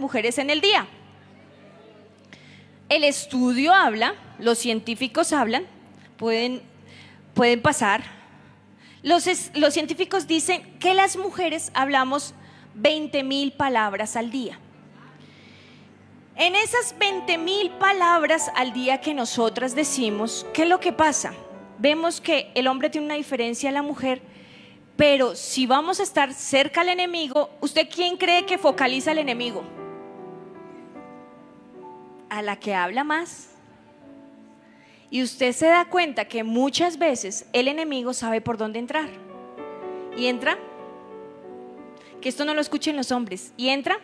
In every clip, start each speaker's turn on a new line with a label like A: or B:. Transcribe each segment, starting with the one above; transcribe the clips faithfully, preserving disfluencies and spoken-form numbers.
A: mujeres en el día. El estudio habla, los científicos hablan, pueden, pueden pasar. Los, los científicos dicen que las mujeres hablamos veinte mil palabras al día. En esas veinte mil palabras al día que nosotras decimos, ¿qué es lo que pasa? Vemos que el hombre tiene una diferencia a la mujer, pero si vamos a estar cerca al enemigo, ¿usted quién cree que focaliza al enemigo? A la que habla más. Y usted se da cuenta que muchas veces el enemigo sabe por dónde entrar. Y entra, que esto no lo escuchen los hombres, y entra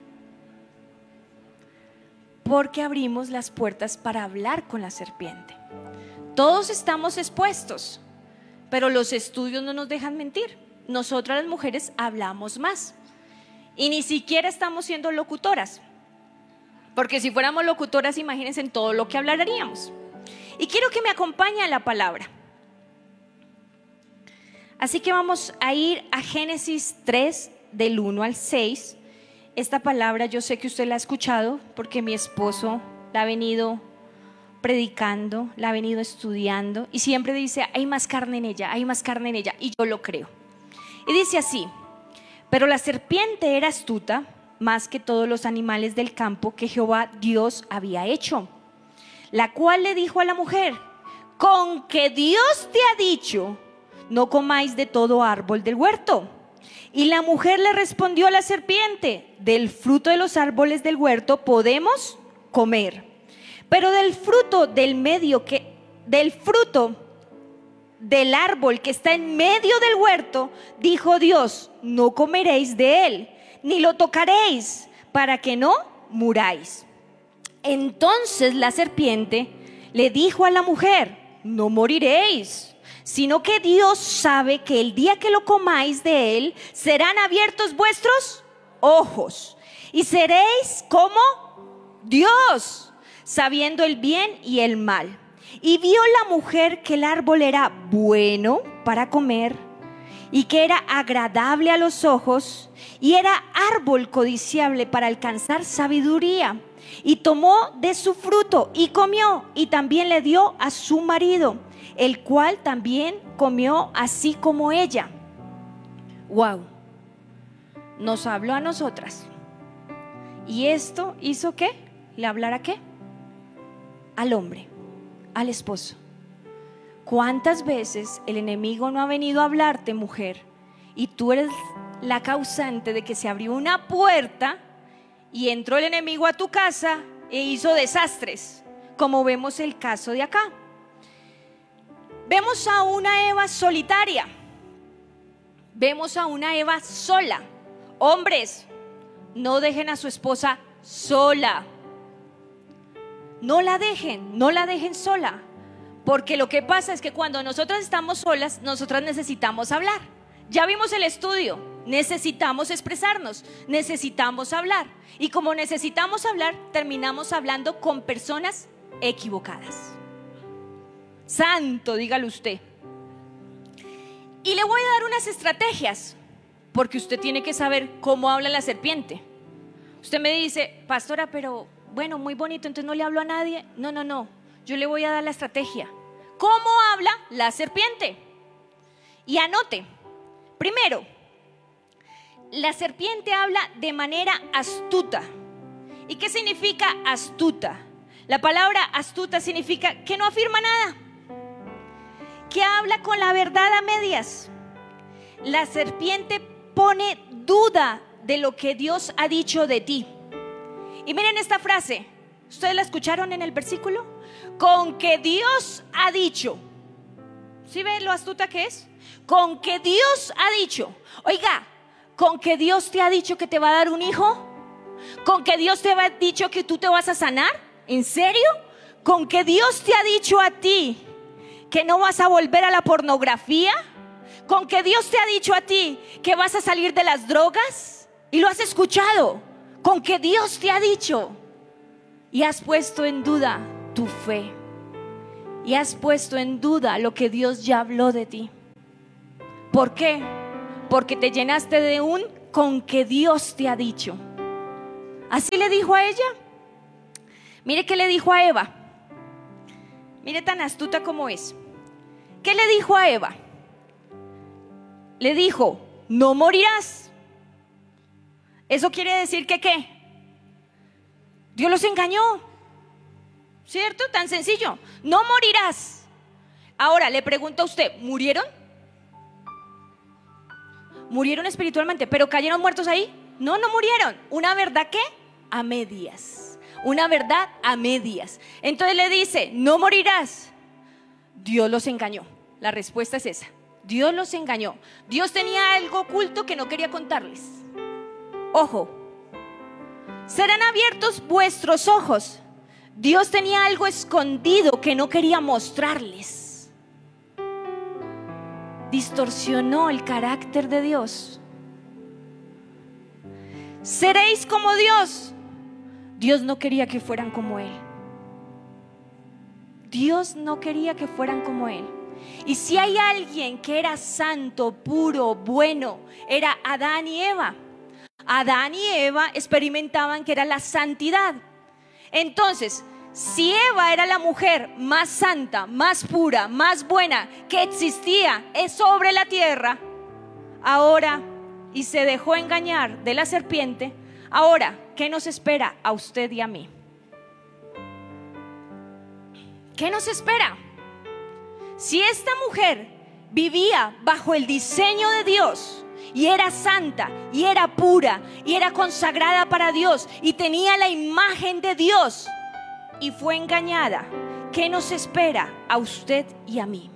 A: porque abrimos las puertas para hablar con la serpiente. Todos estamos expuestos, pero los estudios no nos dejan mentir. Nosotras las mujeres hablamos más y ni siquiera estamos siendo locutoras, porque si fuéramos locutoras, imagínense en todo lo que hablaríamos. Y quiero que me acompañe a la palabra. Así que vamos a ir a Génesis tres, del uno al seis. Esta palabra yo sé que usted la ha escuchado porque mi esposo la ha venido predicando, la ha venido estudiando y siempre dice, hay más carne en ella, hay más carne en ella, y yo lo creo. Y dice así: pero la serpiente era astuta más que todos los animales del campo que Jehová Dios había hecho, la cual le dijo a la mujer: con que Dios te ha dicho, no comáis de todo árbol del huerto. Y la mujer le respondió a la serpiente: del fruto de los árboles del huerto podemos comer, pero del fruto del medio que del fruto del árbol que está en medio del huerto, dijo Dios, no comeréis de él, ni lo tocaréis, para que no muráis. Entonces la serpiente le dijo a la mujer: no moriréis, sino que Dios sabe que el día que lo comáis de él, serán abiertos vuestros ojos, y seréis como Dios, sabiendo el bien y el mal. Y vio la mujer que el árbol era bueno para comer, y que era agradable a los ojos, y era árbol codiciable para alcanzar sabiduría. Y tomó de su fruto y comió, y también le dio a su marido, el cual también comió así como ella. Wow, nos habló a nosotras. ¿Y esto hizo qué? ¿Le hablara qué? Al hombre, al esposo. ¿Cuántas veces el enemigo no ha venido a hablarte, mujer, y tú eres la causante de que se abrió una puerta y entró el enemigo a tu casa e hizo desastres, como vemos el caso de acá? Vemos a una Eva solitaria, vemos a una Eva sola. Hombres, no dejen a su esposa sola, no la dejen, no la dejen sola, porque lo que pasa es que cuando nosotras estamos solas, nosotras necesitamos hablar. Ya vimos el estudio, necesitamos expresarnos, necesitamos hablar, y como necesitamos hablar, terminamos hablando con personas equivocadas. Santo, dígalo usted. Y le voy a dar unas estrategias, porque usted tiene que saber cómo habla la serpiente. Usted me dice: pastora, pero bueno, muy bonito, entonces no le hablo a nadie. No, no, no, yo le voy a dar la estrategia. ¿Cómo habla la serpiente? Y anote. Primero, la serpiente habla de manera astuta. ¿Y qué significa astuta? La palabra astuta significa que no afirma nada, que habla con la verdad a medias. La serpiente pone duda de lo que Dios ha dicho de ti. Y miren esta frase, ¿ustedes la escucharon en el versículo? Con que Dios ha dicho. ¿Sí ven lo astuta que es? Con que Dios ha dicho. Oiga, con que Dios te ha dicho que te va a dar un hijo, con que Dios te ha dicho que tú te vas a sanar. ¿En serio? Con que Dios te ha dicho a ti que no vas a volver a la pornografía, con que Dios te ha dicho a ti que vas a salir de las drogas, y lo has escuchado, con que Dios te ha dicho, y has puesto en duda tu fe, y has puesto en duda lo que Dios ya habló de ti. ¿Por qué? Porque te llenaste de un con que Dios te ha dicho. Así le dijo a ella. Mire qué le dijo a Eva. Mire tan astuta como es. ¿Qué le dijo a Eva? Le dijo, no morirás. Eso quiere decir que ¿qué? Dios los engañó. ¿Cierto? Tan sencillo. No morirás. Ahora le pregunto a usted, ¿murieron? ¿Murieron espiritualmente? ¿Pero cayeron muertos ahí? No, no murieron. ¿Una verdad qué? A medias. Una verdad a medias. Entonces le dice, no morirás. Dios los engañó. La respuesta es esa. Dios los engañó. Dios tenía algo oculto que no quería contarles. Ojo. Serán abiertos vuestros ojos. Dios tenía algo escondido que no quería mostrarles. Distorsionó el carácter de Dios. Seréis como Dios. Dios no quería que fueran como Él. Dios no quería que fueran como Él. Y si hay alguien que era santo, puro, bueno, era Adán y Eva. Adán y Eva experimentaban que era la santidad. Entonces, si Eva era la mujer más santa, más pura, más buena que existía sobre la tierra, ahora, y se dejó engañar de la serpiente, ahora, ¿qué nos espera a usted y a mí? ¿Qué nos espera? Si esta mujer vivía bajo el diseño de Dios y era santa y era pura y era consagrada para Dios y tenía la imagen de Dios y fue engañada, ¿qué nos espera a usted y a mí?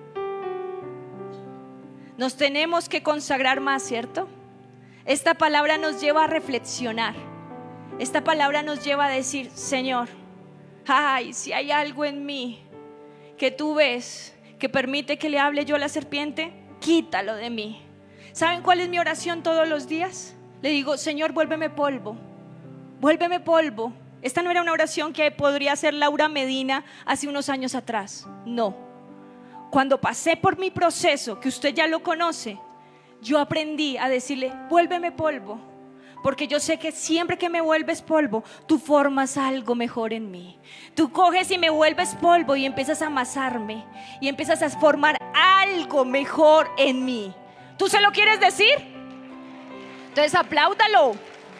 A: Nos tenemos que consagrar más, ¿cierto? Esta palabra nos lleva a reflexionar. Esta palabra nos lleva a decir, Señor, ay, si hay algo en mí que tú ves que permite que le hable yo a la serpiente, quítalo de mí. ¿Saben cuál es mi oración todos los días? Le digo, Señor, vuélveme polvo, vuélveme polvo. Esta no era una oración que podría hacer Laura Medina hace unos años atrás. No. Cuando pasé por mi proceso, que usted ya lo conoce, yo aprendí a decirle, vuélveme polvo. Porque yo sé que siempre que me vuelves polvo, tú formas algo mejor en mí. Tú coges y me vuelves polvo y empiezas a amasarme y empiezas a formar algo mejor en mí. ¿Tú se lo quieres decir? Entonces apláudalo.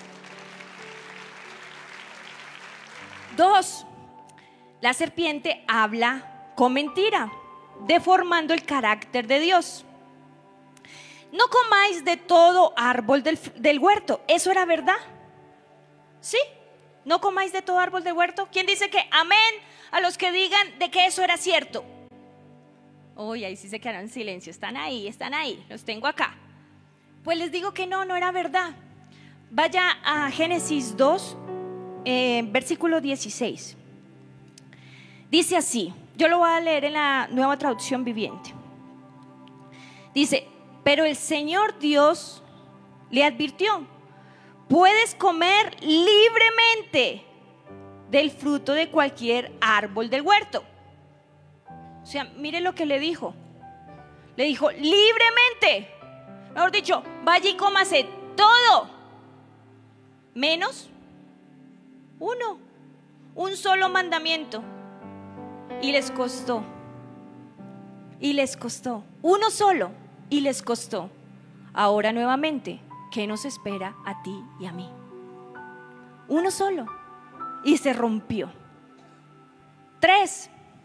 A: Dos, la serpiente habla con mentira, deformando el carácter de Dios. No comáis de todo árbol del, del huerto. ¿Eso era verdad? ¿Sí? ¿No comáis de todo árbol del huerto? ¿Quién dice que amén a los que digan de que eso era cierto? Uy, ahí sí se quedaron en silencio. Están ahí, están ahí. Los tengo acá. Pues les digo que no, no era verdad. Vaya a Génesis dos, eh, versículo dieciséis. Dice así. Yo lo voy a leer en la Nueva Traducción Viviente. Dice, pero el Señor Dios le advirtió, puedes comer libremente del fruto de cualquier árbol del huerto. O sea, mire lo que le dijo. Le dijo, libremente. Mejor dicho, vaya y cómase todo, menos uno, un solo mandamiento. Y les costó. Y les costó. Uno solo. Y les costó. Ahora nuevamente, ¿qué nos espera a ti y a mí? Uno solo. Y se rompió. Tres.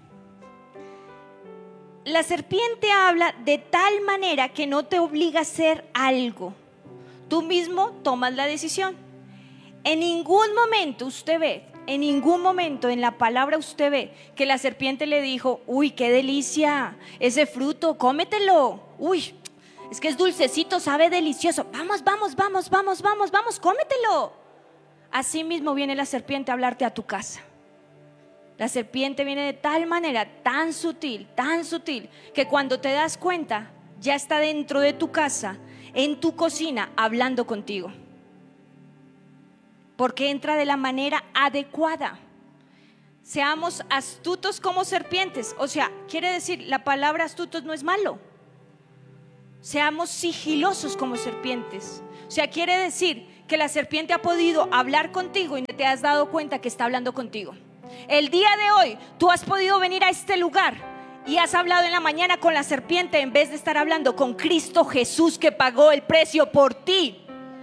A: La serpiente habla de tal manera que no te obliga a hacer algo. Tú mismo tomas la decisión. En ningún momento usted ve, en ningún momento en la palabra usted ve que la serpiente le dijo, uy, qué delicia, ese fruto, cómetelo. Uy, es que es dulcecito, sabe delicioso. Vamos, vamos, vamos, vamos, vamos, vamos, cómetelo. Así mismo viene la serpiente a hablarte a tu casa. La serpiente viene de tal manera, tan sutil, tan sutil, que cuando te das cuenta, ya está dentro de tu casa, en tu cocina, hablando contigo. Porque entra de la manera adecuada. Seamos astutos como serpientes. O sea, quiere decir, la palabra astutos no es malo. Seamos sigilosos como serpientes. O sea, quiere decir que la serpiente ha podido hablar contigo y no te has dado cuenta que está hablando contigo. El día de hoy tú has podido venir a este lugar y has hablado en la mañana con la serpiente en vez de estar hablando con Cristo Jesús, que pagó el precio por ti.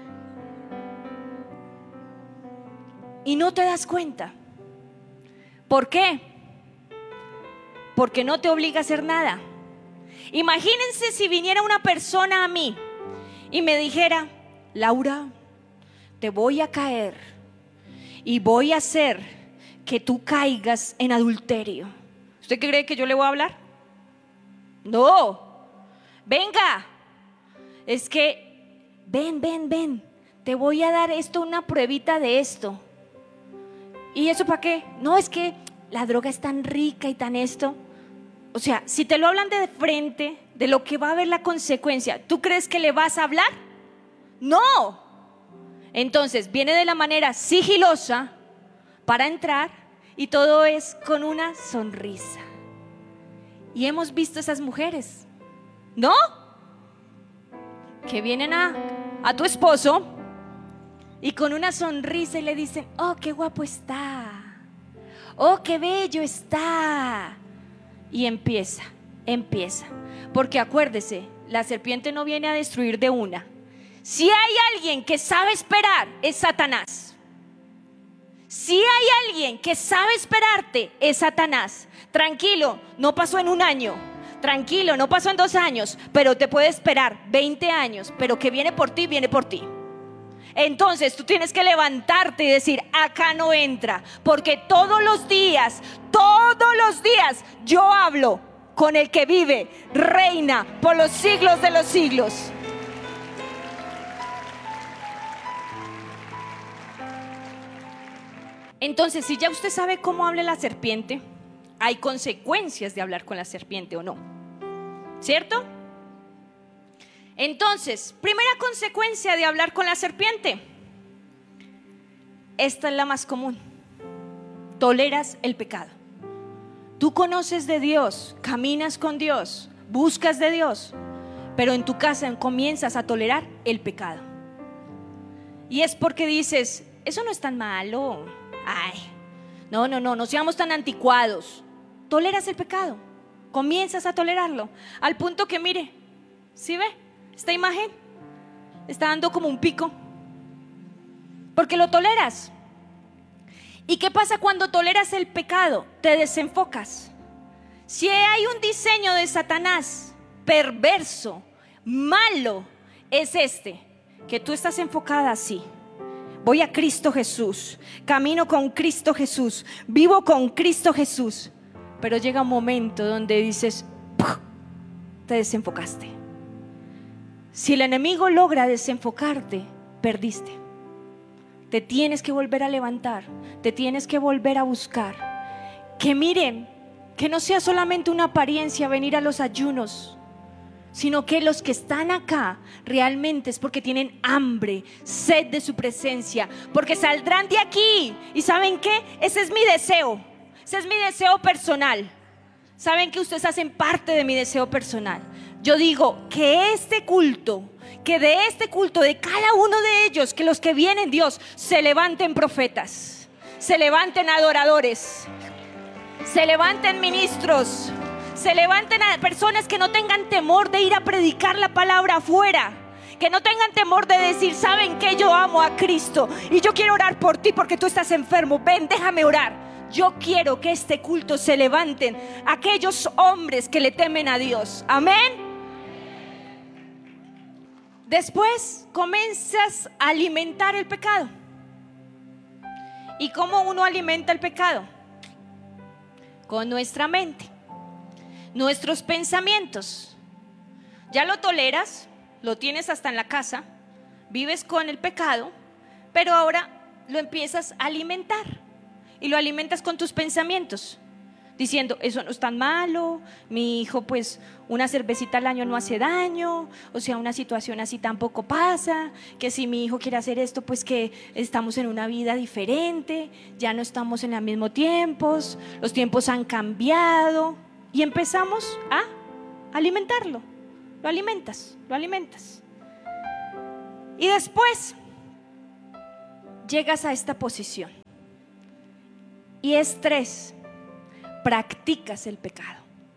A: Y no te das cuenta. ¿Por qué? Porque no te obliga a hacer nada. Imagínense si viniera una persona a mí y me dijera: Laura, te voy a caer y voy a hacer que tú caigas en adulterio. ¿Usted qué cree que yo le voy a hablar? No. Venga, es que ven, ven, ven, te voy a dar esto, una pruebita de esto. ¿Y eso para qué? No, es que la droga es tan rica y tan esto. O sea, si te lo hablan de frente, de lo que va a haber la consecuencia, ¿tú crees que le vas a hablar? No. Entonces viene de la manera sigilosa para entrar, y todo es con una sonrisa. Y hemos visto esas mujeres, ¿no? Que vienen a, a tu esposo y con una sonrisa y le dicen: oh, qué guapo está, oh, qué bello está. Y empieza, empieza. Porque acuérdese, la serpiente no viene a destruir de una. Si hay alguien que sabe esperar, es Satanás. Si hay alguien que sabe esperarte, es Satanás. Tranquilo, no pasó en un año. Tranquilo, no pasó en dos años. Pero te puede esperar veinte años. Pero que viene por ti, viene por ti. Entonces tú tienes que levantarte y decir: acá no entra. Porque todos los días, todos los días yo hablo con el que vive, reina por los siglos de los siglos. Entonces, si ya usted sabe cómo habla la serpiente, hay consecuencias de hablar con la serpiente o no, ¿cierto? Entonces, primera consecuencia de hablar con la serpiente. Esta es la más común: toleras el pecado. Tú conoces de Dios, caminas con Dios, buscas de Dios, pero en tu casa comienzas a tolerar el pecado. Y es porque dices: eso no es tan malo. Ay, no, no, no, no seamos tan anticuados. Toleras el pecado, comienzas a tolerarlo, al punto que, mire, ¿sí ve? Esta imagen está dando como un pico, porque lo toleras. ¿Y qué pasa cuando toleras el pecado? Te desenfocas. Si hay un diseño de Satanás perverso, malo, es este: que tú estás enfocada así. Voy a Cristo Jesús, camino con Cristo Jesús, vivo con Cristo Jesús. Pero llega un momento donde dices: ¡puf!, te desenfocaste. Si el enemigo logra desenfocarte, perdiste. Te tienes que volver a levantar, te tienes que volver a buscar. Que miren, que no sea solamente una apariencia venir a los ayunos, sino que los que están acá realmente es porque tienen hambre, sed de su presencia, porque saldrán de aquí. ¿Y saben qué? Ese es mi deseo, ese es mi deseo personal. Saben que ustedes hacen parte de mi deseo personal. Yo digo que este culto, que de este culto, de cada uno de ellos, que los que vienen, Dios, se levanten profetas, se levanten adoradores, se levanten ministros, se levanten a personas que no tengan temor de ir a predicar la palabra afuera, que no tengan temor de decir: saben que yo amo a Cristo y yo quiero orar por ti porque tú estás enfermo, ven, déjame orar. Yo quiero que este culto se levanten aquellos hombres que le temen a Dios. Amén. Después comienzas a alimentar el pecado. ¿Y cómo uno alimenta el pecado? Con nuestra mente, nuestros pensamientos. Ya lo toleras, lo tienes hasta en la casa, vives con el pecado, pero ahora lo empiezas a alimentar. Y lo alimentas con tus pensamientos, diciendo: eso no es tan malo, mi hijo, pues una cervecita al año no hace daño, o sea, una situación así tampoco pasa, que si mi hijo quiere hacer esto, pues que estamos en una vida diferente, ya no estamos en los mismos tiempos, los tiempos han cambiado. Y empezamos a alimentarlo, lo alimentas, lo alimentas. Y después llegas a esta posición. Y es tres, practicas el pecado.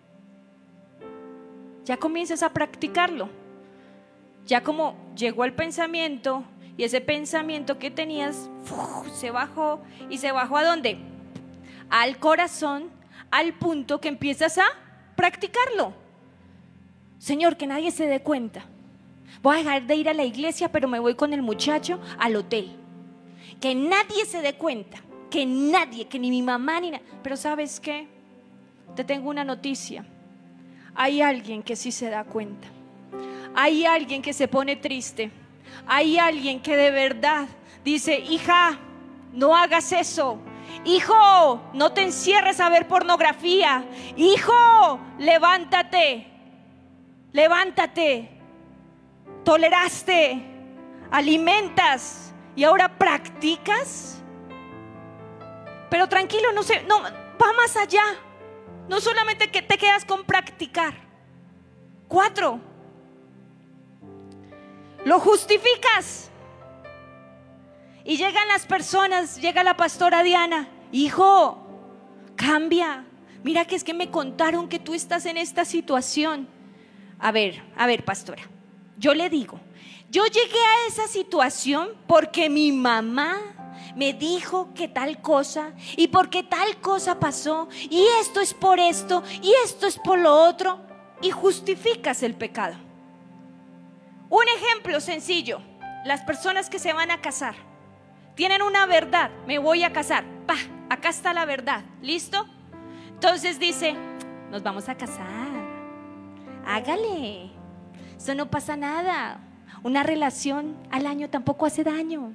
A: Ya comienzas a practicarlo. Ya como llegó el pensamiento y ese pensamiento que tenías ¡uf!, se bajó. ¿Y se bajó a dónde? Al corazón, al punto que empiezas a practicarlo. Señor, que nadie se dé cuenta. Voy a dejar de ir a la iglesia, pero me voy con el muchacho al hotel. Que nadie se dé cuenta. Que nadie, que ni mi mamá ni nada. Pero ¿sabes qué? Te tengo una noticia. Hay alguien que sí se da cuenta. Hay alguien que se pone triste. Hay alguien que de verdad dice: hija, no hagas eso. Hijo, no te encierres a ver pornografía. Hijo, levántate. Levántate. Toleraste, alimentas y ahora practicas. Pero tranquilo, no sé, no, va más allá. No solamente que te quedas con practicar. Cuatro, lo justificas. Y llegan las personas, llega la pastora Diana: hijo, cambia. Mira que es que me contaron que tú estás en esta situación. A ver, a ver, pastora, yo le digo, yo llegué a esa situación porque mi mamá me dijo que tal cosa y porque tal cosa pasó y esto es por esto y esto es por lo otro, y justificas el pecado. Un ejemplo sencillo: las personas que se van a casar tienen una verdad: me voy a casar, pa, acá está la verdad, ¿listo? Entonces dice: nos vamos a casar, hágale, eso no pasa nada, una relación al año tampoco hace daño.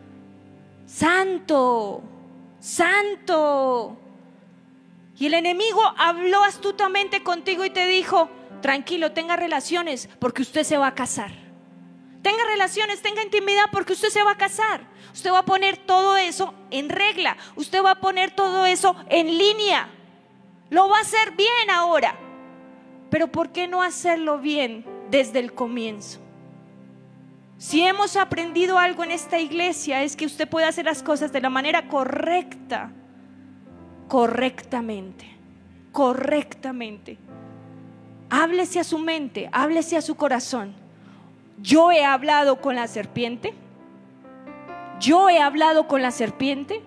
A: Santo, santo. Y el enemigo habló astutamente contigo y te dijo: tranquilo, tenga relaciones porque usted se va a casar. Tenga relaciones, tenga intimidad porque usted se va a casar. Usted va a poner todo eso en regla. Usted va a poner todo eso en línea. Lo va a hacer bien ahora. Pero ¿por qué no hacerlo bien desde el comienzo? Si hemos aprendido algo en esta iglesia, es que usted puede hacer las cosas de la manera correcta, correctamente, correctamente. Háblese a su mente, háblese a su corazón. Yo he hablado con la serpiente. Yo he hablado con la serpiente.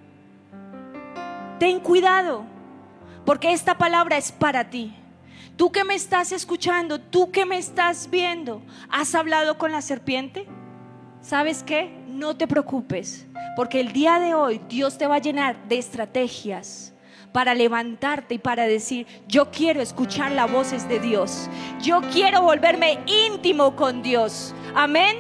A: Ten cuidado, porque esta palabra es para ti. Tú que me estás escuchando, tú que me estás viendo, ¿has hablado con la serpiente? ¿Sabes qué? No te preocupes, porque el día de hoy Dios te va a llenar de estrategias para levantarte y para decir: yo quiero escuchar las voces de Dios. Yo quiero volverme íntimo con Dios. Amén.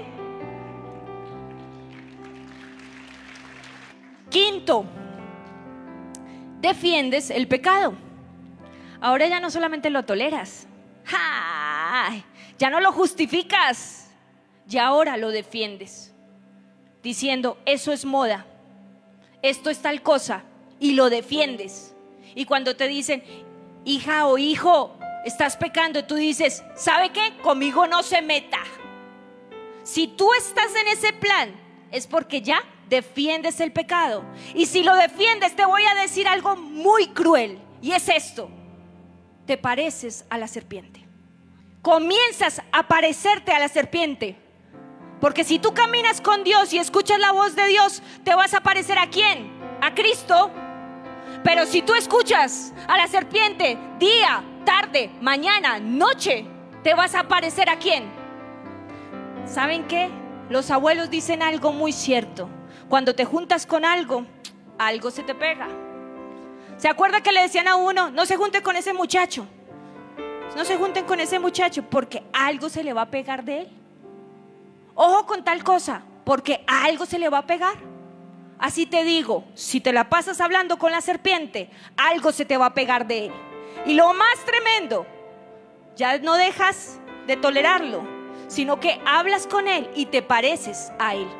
A: Quinto, defiendes el pecado. Ahora ya no solamente lo toleras, ¡ay!, ya no lo justificas, ya ahora lo defiendes, diciendo: eso es moda, esto es tal cosa, y lo defiendes. Y cuando te dicen: hija o hijo, estás pecando, tú dices: ¿sabe qué? Conmigo no se meta. Si tú estás en ese plan, es porque ya defiendes el pecado. Y si lo defiendes, te voy a decir algo muy cruel, y es esto: te pareces a la serpiente. Comienzas a parecerte a la serpiente. Porque si tú caminas con Dios y escuchas la voz de Dios, te vas a parecer ¿a quién? A Cristo. Pero si tú escuchas a la serpiente día, tarde, mañana, noche, te vas a parecer ¿a quién? ¿Saben qué? Los abuelos dicen algo muy cierto: cuando te juntas con algo, algo se te pega. ¿Se acuerda que le decían a uno: no se junte con ese muchacho? No se junten con ese muchacho porque algo se le va a pegar de él. Ojo con tal cosa, porque algo se le va a pegar. Así te digo, si te la pasas hablando con la serpiente, algo se te va a pegar de él. Y lo más tremendo, ya no dejas de tolerarlo, sino que hablas con él y te pareces a él.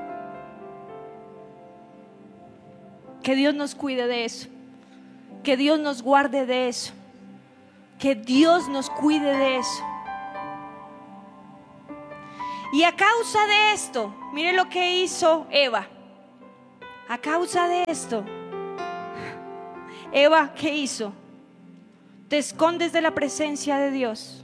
A: Que Dios nos cuide de eso. Que Dios nos guarde de eso. Que Dios nos cuide de eso. Y a causa de esto, mire lo que hizo Eva. A causa de esto, Eva, ¿qué hizo? Te escondes de la presencia de Dios.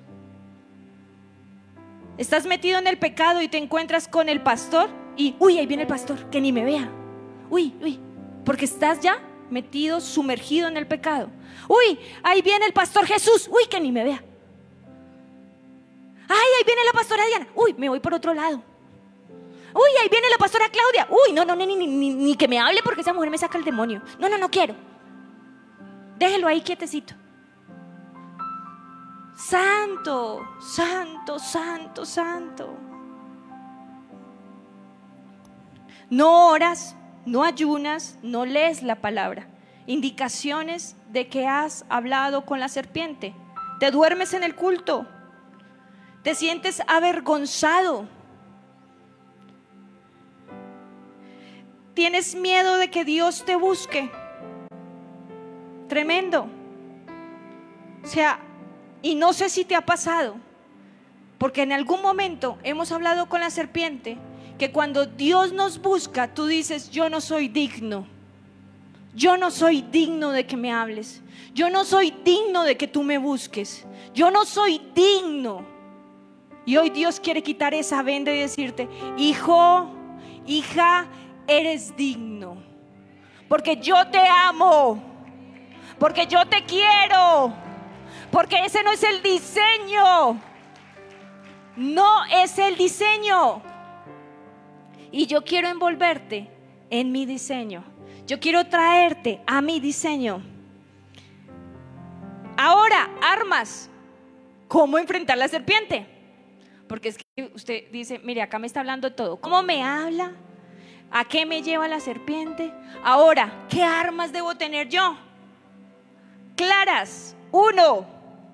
A: Estás metido en el pecado y te encuentras con el pastor y, uy, ahí viene el pastor, que ni me vea. Uy, uy, porque estás ya metido, sumergido en el pecado. Uy, ahí viene el pastor Jesús, uy, que ni me vea. Ay, ahí viene la pastora Diana, uy, me voy por otro lado. Uy, ahí viene la pastora Claudia, uy, no, no, ni, ni, ni, ni que me hable porque esa mujer me saca el demonio. No, no, no quiero. Déjelo ahí quietecito. Santo, santo, santo, santo. No oras, no ayunas, no lees la palabra. Indicaciones de que has hablado con la serpiente. Te duermes en el culto. Te sientes avergonzado. Tienes miedo de que Dios te busque. Tremendo. O sea, y no sé si te ha pasado, porque en algún momento hemos hablado con la serpiente, que cuando Dios nos busca, tú dices, yo no soy digno. Yo no soy digno de que me hables. Yo no soy digno de que tú me busques. Yo no soy digno. Y hoy Dios quiere quitar esa venda y decirte, hijo, hija, eres digno. Porque yo te amo. Porque yo te quiero. Porque ese no es el diseño. No es el diseño. Y yo quiero envolverte en mi diseño. Yo quiero traerte a mi diseño. Ahora, armas. ¿Cómo enfrentar la serpiente? Porque es que usted dice, mire, acá me está hablando todo. ¿Cómo me habla? ¿A qué me lleva la serpiente? Ahora, ¿qué armas debo tener yo? Claras. Uno,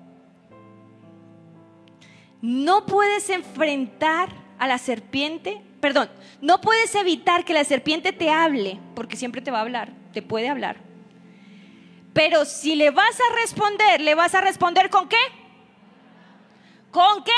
A: no puedes enfrentar a la serpiente, perdón, no puedes evitar que la serpiente te hable, porque siempre te va a hablar, te puede hablar. Pero si le vas a responder, ¿le vas a responder con qué? ¿Con qué?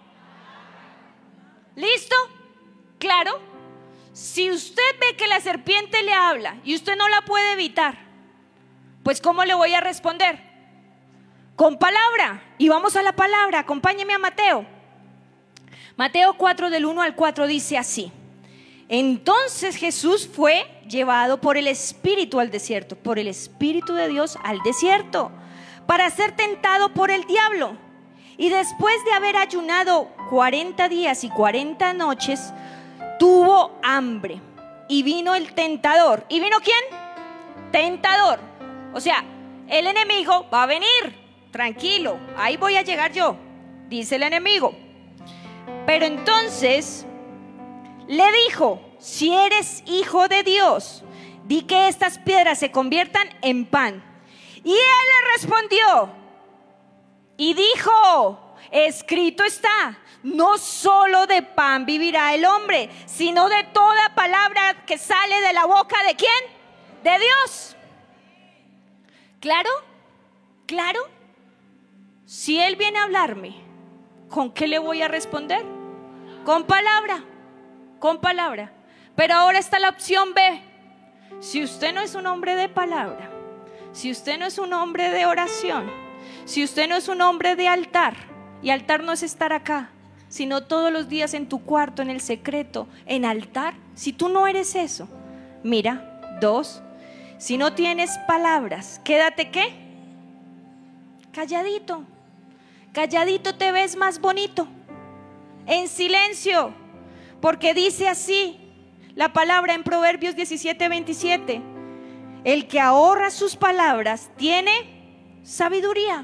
A: ¿Listo? ¿Claro? Si usted ve que la serpiente le habla y usted no la puede evitar, pues ¿cómo le voy a responder? Con palabra. Y vamos a la palabra, acompáñeme a Mateo. Mateo cuatro del uno al cuatro dice así: entonces Jesús fue llevado por el Espíritu al desierto, por el Espíritu de Dios al desierto, para ser tentado por el diablo. Y después de haber ayunado cuarenta días y cuarenta noches, tuvo hambre. Y vino el tentador. ¿Y vino quién? Tentador. O sea, el enemigo va a venir. Tranquilo, ahí voy a llegar yo, dice el enemigo. Pero entonces le dijo: si eres hijo de Dios, di que estas piedras se conviertan en pan. Y él le respondió y dijo: escrito está, no solo de pan vivirá el hombre, sino de toda palabra que sale de la boca ¿de quién? De Dios. ¿Claro? ¿Claro? Si él viene a hablarme, ¿con qué le voy a responder? Con palabra, con palabra. Pero ahora está la opción B. Si usted no es un hombre de palabra, si usted no es un hombre de oración, si usted no es un hombre de altar, y altar no es estar acá, sino todos los días en tu cuarto, en el secreto, en altar. Si tú no eres eso, mira, dos, si no tienes palabras, quédate ¿qué? Calladito. Calladito te ves más bonito, en silencio, porque dice así la palabra en Proverbios diecisiete veintisiete: el que ahorra sus palabras tiene sabiduría.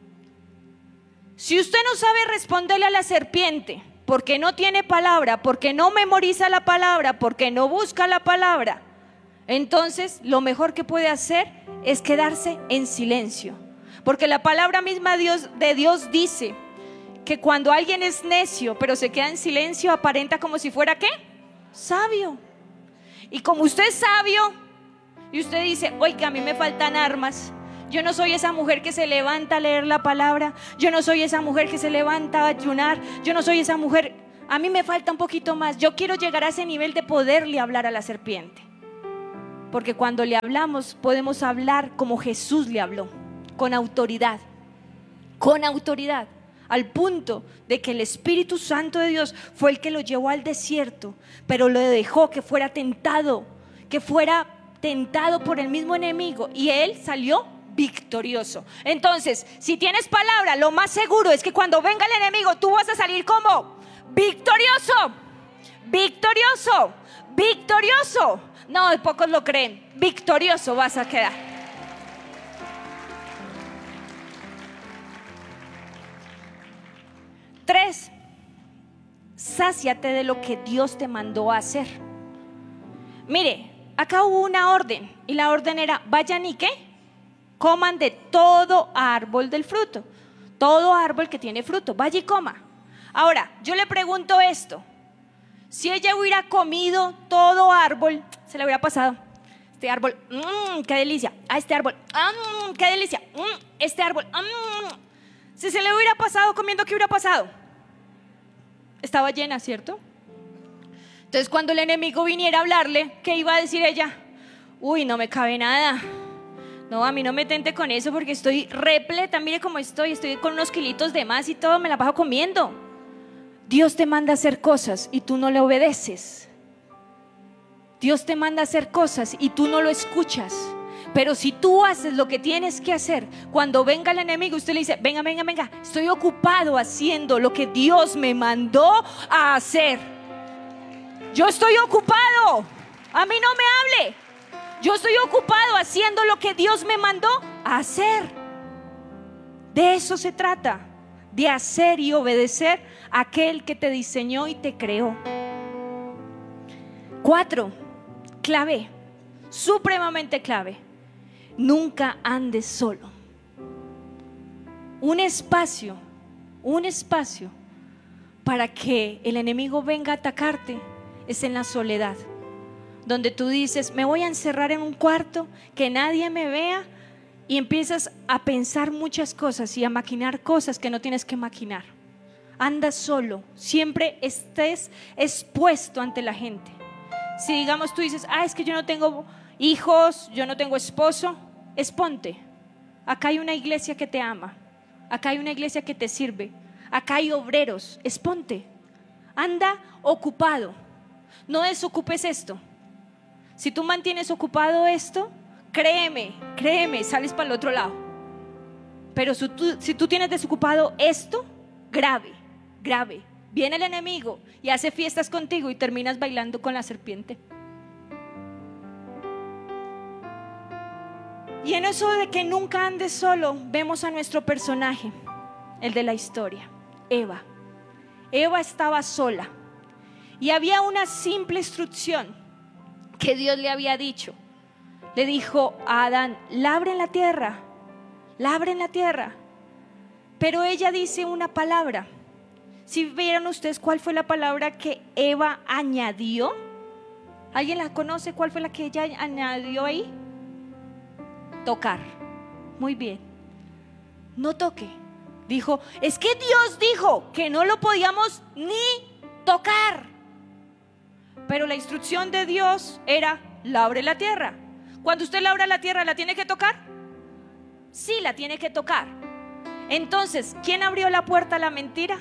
A: Si usted no sabe responderle a la serpiente porque no tiene palabra, porque no memoriza la palabra, porque no busca la palabra, entonces lo mejor que puede hacer es quedarse en silencio. Porque la palabra misma Dios, de Dios dice que cuando alguien es necio pero se queda en silencio, aparenta como si fuera ¿qué? Sabio. Y como usted es sabio y usted dice: oiga, a mí me faltan armas, yo no soy esa mujer que se levanta a leer la palabra, yo no soy esa mujer que se levanta a ayunar, yo no soy esa mujer, a mí me falta un poquito más, yo quiero llegar a ese nivel de poderle hablar a la serpiente. Porque cuando le hablamos podemos hablar como Jesús le habló, con autoridad, con autoridad, al punto de que el Espíritu Santo de Dios fue el que lo llevó al desierto, pero le dejó que fuera tentado, que fuera tentado por el mismo enemigo, y él salió victorioso. Entonces, si tienes palabra, lo más seguro es que cuando venga el enemigo, tú vas a salir como victorioso, victorioso, victorioso. No, pocos lo creen. Victorioso vas a quedar. Tres, sáciate de lo que Dios te mandó a hacer. Mire, acá hubo una orden, y la orden era: vayan y ¿qué? Coman de todo árbol del fruto. Todo árbol que tiene fruto, vaya y coma. Ahora, yo le pregunto esto: si ella hubiera comido todo árbol, se le hubiera pasado. Este árbol, mmm, qué delicia. Ah, este árbol, mmm, qué delicia. Mm, este árbol, mmm. Si se le hubiera pasado comiendo, ¿qué hubiera pasado? Estaba llena, ¿cierto? Entonces, cuando el enemigo viniera a hablarle, ¿qué iba a decir ella? Uy, no me cabe nada. No, a mí no me tente con eso porque estoy repleta. Mire cómo estoy, estoy con unos kilitos de más y todo, me la paso comiendo. Dios te manda a hacer cosas y tú no le obedeces. Dios te manda a hacer cosas y tú no lo escuchas. Pero si tú haces lo que tienes que hacer, cuando venga el enemigo, usted le dice: venga, venga, venga, estoy ocupado haciendo lo que Dios me mandó a hacer. Yo estoy ocupado, a mí no me hable. Yo estoy ocupado haciendo lo que Dios me mandó a hacer. De eso se trata, de hacer y obedecer a aquel que te diseñó y te creó. Cuatro, clave, supremamente clave: nunca andes solo. Un espacio, un espacio para que el enemigo venga a atacarte es en la soledad, donde tú dices: me voy a encerrar en un cuarto, que nadie me vea, y empiezas a pensar muchas cosas y a maquinar cosas que no tienes que maquinar. Anda solo, siempre estés expuesto ante la gente. Si digamos tú dices: ah, es que yo no tengo hijos, yo no tengo esposo, exponte. Acá hay una iglesia que te ama, acá hay una iglesia que te sirve, acá hay obreros, exponte. Anda ocupado, no desocupes esto. Si tú mantienes ocupado esto, créeme, créeme, sales para el otro lado. Pero si tú, si tú tienes desocupado esto, grave, grave, viene el enemigo y hace fiestas contigo y terminas bailando con la serpiente. Y en eso de que nunca andes solo, vemos a nuestro personaje, el de la historia, Eva. Eva estaba sola y había una simple instrucción que Dios le había dicho. Le dijo a Adán: labren la tierra, labren la tierra. Pero ella dice una palabra. Si vieron ustedes cuál fue la palabra que Eva añadió, ¿alguien la conoce? ¿Cuál fue la que ella añadió ahí? Tocar. Muy bien. No toque. Dijo: es que Dios dijo que no lo podíamos ni tocar. Pero la instrucción de Dios era: labre la tierra. Cuando usted labra la tierra, ¿la tiene que tocar? Sí, la tiene que tocar. Entonces, ¿quién abrió la puerta a la mentira?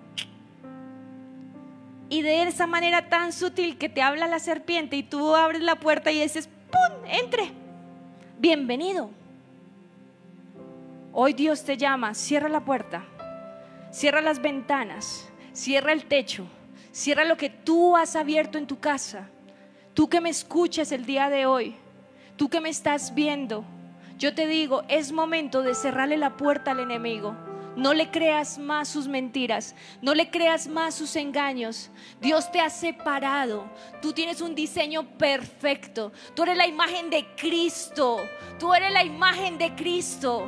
A: Y de esa manera tan sutil que te habla la serpiente y tú abres la puerta y dices: ¡pum! Entre. Bienvenido. Hoy Dios te llama: cierra la puerta, cierra las ventanas, cierra el techo, cierra lo que tú has abierto en tu casa. Tú que me escuchas el día de hoy, tú que me estás viendo, yo te digo: es momento de cerrarle la puerta al enemigo. No le creas más sus mentiras, no le creas más sus engaños. Dios te ha separado, tú tienes un diseño perfecto, tú eres la imagen de Cristo, tú eres la imagen de Cristo.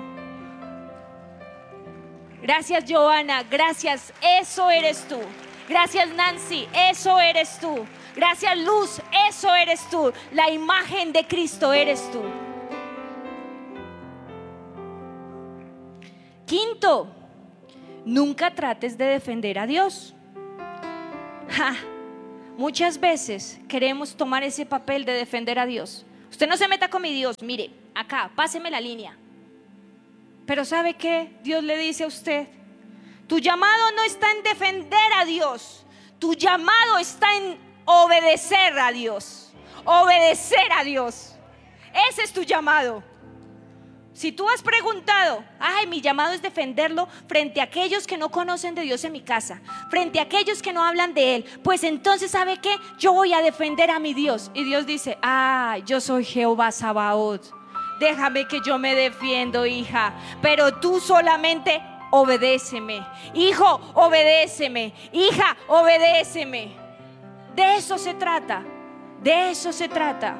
A: Gracias, Joana, gracias, eso eres tú. Gracias, Nancy, eso eres tú. Gracias, Luz, eso eres tú. La imagen de Cristo eres tú. Quinto, nunca trates de defender a Dios. Ja, muchas veces queremos tomar ese papel de defender a Dios. Usted no se meta con mi Dios. Mire, acá, páseme la línea. Pero ¿sabe qué? Dios le dice a usted: tu llamado no está en defender a Dios. Tu llamado está en obedecer a Dios. Obedecer a Dios. Ese es tu llamado. Si tú has preguntado, ay, mi llamado es defenderlo frente a aquellos que no conocen de Dios en mi casa, frente a aquellos que no hablan de Él, pues entonces, ¿sabe qué? Yo voy a defender a mi Dios. Y Dios dice: ay, yo soy Jehová Sabaoth. Déjame que yo me defiendo, hija. Pero tú solamente obedéceme. Hijo, obedéceme. Hija, obedéceme. De eso se trata. De eso se trata.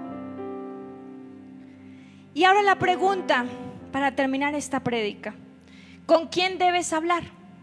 A: Y ahora la pregunta, para terminar esta prédica: ¿con quién debes hablar?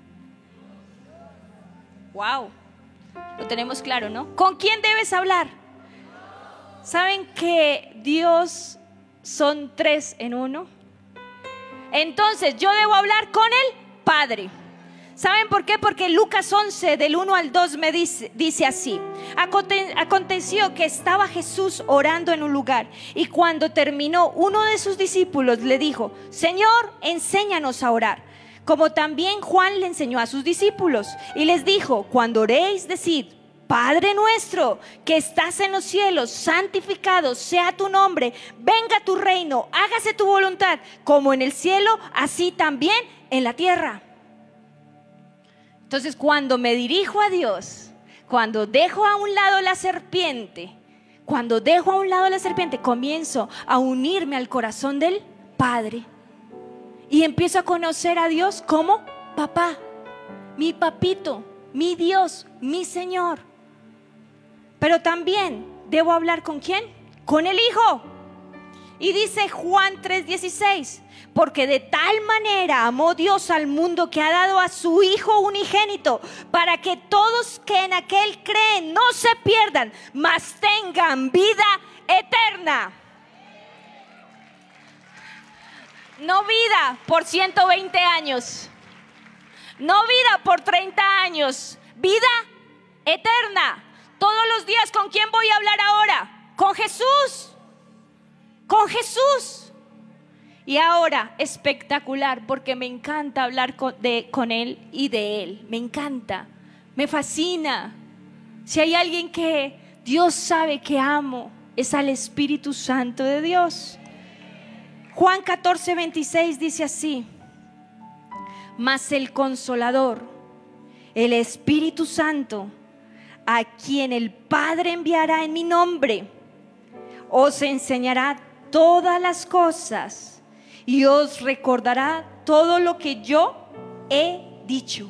A: Wow, lo tenemos claro, ¿no? ¿Con quién debes hablar? ¿Saben que Dios son tres en uno? Entonces yo debo hablar con el Padre. ¿Saben por qué? Porque Lucas once del uno al dos me dice, dice así: aconteció que estaba Jesús orando en un lugar, y cuando terminó, uno de sus discípulos le dijo: Señor, enséñanos a orar, como también Juan le enseñó a sus discípulos. Y les dijo: cuando oréis, decid: Padre nuestro que estás en los cielos, santificado sea tu nombre, venga tu reino, hágase tu voluntad, como en el cielo, así también en la tierra. Entonces, cuando me dirijo a Dios, cuando dejo a un lado la serpiente, cuando dejo a un lado la serpiente, comienzo a unirme al corazón del Padre y empiezo a conocer a Dios como papá, mi papito, mi Dios, mi Señor. Pero también debo hablar ¿con quién? Con el Hijo. Y dice Juan tres dieciséis: porque de tal manera amó Dios al mundo que ha dado a su Hijo unigénito, para que todos que en aquel creen no se pierdan, mas tengan vida eterna. No vida por ciento veinte años, no vida por treinta años, vida eterna. Todos los días, ¿con quién voy a hablar ahora? Con Jesús. Con Jesús. Y ahora, espectacular, porque me encanta hablar con, de, con Él y de Él. Me encanta, me fascina. Si hay alguien que Dios sabe que amo, es al Espíritu Santo de Dios. Juan catorce veintiséis dice así: mas el Consolador, el Espíritu Santo, a quien el Padre enviará en mi nombre, os enseñará todas las cosas y os recordará todo lo que yo he dicho.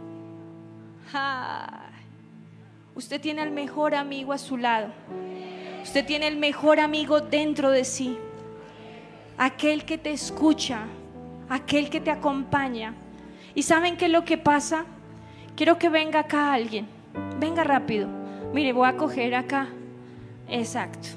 A: Ah, usted tiene al mejor amigo a su lado. Usted tiene el mejor amigo dentro de sí. Aquel que te escucha, aquel que te acompaña. ¿Y saben qué es lo que pasa? Quiero que venga acá alguien. Venga rápido. Mire, voy a coger acá. Exacto.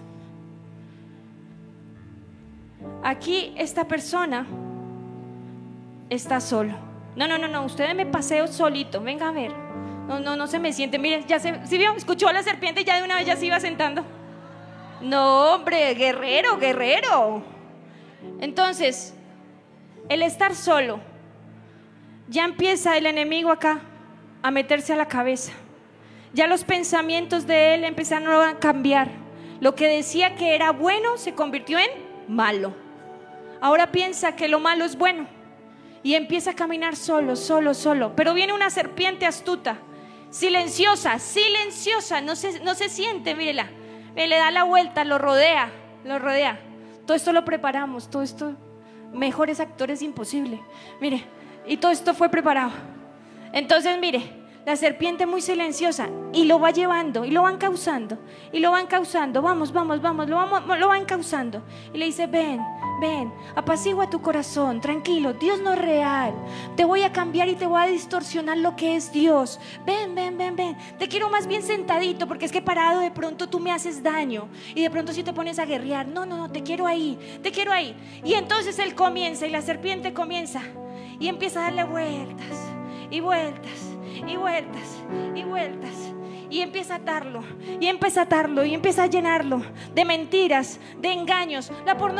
A: Aquí esta persona está solo. No, no, no, no. Ustedes me paseo solito. Venga a ver. No, no, no se me siente. Mire, ya se, ¿sí vio? Escuchó a la serpiente y ya de una vez ya se iba sentando. No, hombre, guerrero, guerrero. Entonces, el estar solo, ya empieza el enemigo acá a meterse a la cabeza. Ya los pensamientos de él empezaron a cambiar. Lo que decía que era bueno se convirtió en malo. Ahora piensa que lo malo es bueno y empieza a caminar solo, solo, solo. Pero viene una serpiente astuta, silenciosa, silenciosa, no se, no se siente, mírela. Le da la vuelta, lo rodea, lo rodea. Todo esto lo preparamos, todo esto, mejores actores imposible. Mire, y todo esto fue preparado. Entonces, mire, la serpiente muy silenciosa y lo va llevando y lo van causando y lo van causando. Vamos, vamos, vamos, lo, vamos, lo van causando. Y le dice: ven, ven, apacigua tu corazón, tranquilo, Dios no es real. Te voy a cambiar y te voy a distorsionar lo que es Dios. Ven, ven, ven, ven. Te quiero más bien sentadito, porque es que parado de pronto tú me haces daño. Y de pronto si te pones a guerrear, no, no, no, te quiero ahí, te quiero ahí. Y entonces él comienza y la serpiente comienza y empieza a darle vueltas y vueltas y vueltas y vueltas. y empieza a atarlo, y empieza a atarlo, y empieza a llenarlo de mentiras, de engaños. La